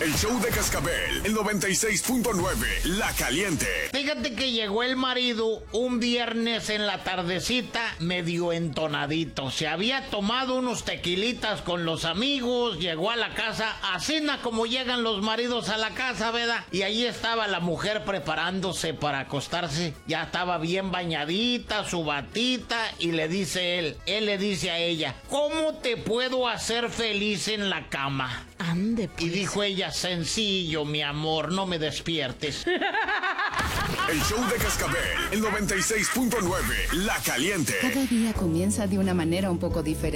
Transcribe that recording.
El show de Cascabel, el 96.9, La Caliente. Fíjate que llegó el marido un viernes en la tardecita medio entonadito. Se había tomado unos tequilitas con los amigos, llegó a la casa, así como llegan los maridos a la casa, ¿verdad? Y ahí estaba la mujer preparándose para acostarse. Ya estaba bien bañadita, su batita, y le dice él le dice a ella, ¿cómo te puedo hacer feliz en la cama? Ande, pues. Y dijo ella, sencillo, mi amor, no me despiertes. El show de Cascabel, el 96.9, La Caliente. Cada día comienza de una manera un poco diferente.